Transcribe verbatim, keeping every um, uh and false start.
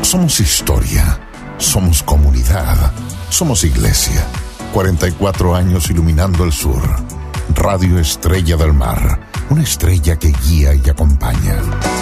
Somos historia, somos comunidad, somos iglesia. cuarenta y cuatro años iluminando el sur. Radio Estrella del Mar, una estrella que guía y acompaña.